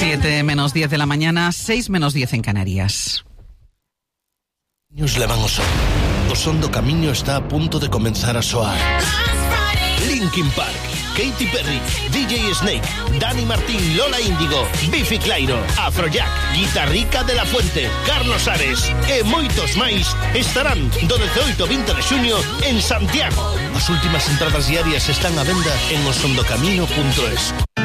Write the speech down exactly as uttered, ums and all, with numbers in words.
siete menos diez de la mañana, seis menos diez en Canarias. Os levan o son. O son do camiño está a punto de comenzar a soar. Linkin Park, Katy Perry, D J Snake, Dani Martín, Lola Índigo, Biffy Clyro, Afrojack, Guitarrica de la Fuente, Carlos Ares e moitos máis estarán do dezooito ao vinte de xuño en Santiago. As últimas entradas diarias están á venda en osondocamino punto es.